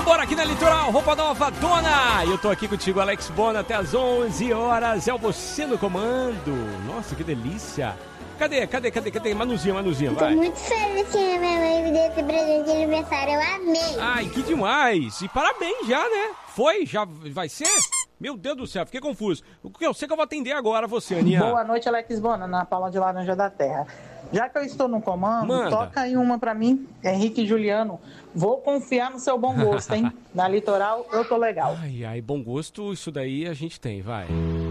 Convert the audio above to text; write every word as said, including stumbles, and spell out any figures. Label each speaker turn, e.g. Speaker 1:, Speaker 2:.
Speaker 1: Vambora aqui na Litoral, roupa nova, dona! Eu tô aqui contigo, Alex Bona, até as onze horas. É o Você no Comando. Nossa, que delícia. Cadê, cadê, cadê, cadê? Manuzinha, Manuzinha, vai.
Speaker 2: Tô muito feliz que a minha mãe me deu esse presente de aniversário. Eu amei.
Speaker 1: Ai, que demais. E parabéns já, né? Foi? Já vai ser? Meu Deus do céu, fiquei confuso. Eu sei que eu vou atender agora você, Aninha.
Speaker 3: Boa noite, Alex Bona, na Paula de Laranja da Terra. Já que eu estou no comando,
Speaker 1: Manda.
Speaker 3: Toca aí uma pra mim, Henrique e Juliano. Vou confiar no seu bom gosto, hein? Na Litoral, eu tô legal.
Speaker 1: Ai, ai, bom gosto, isso daí a gente tem, vai.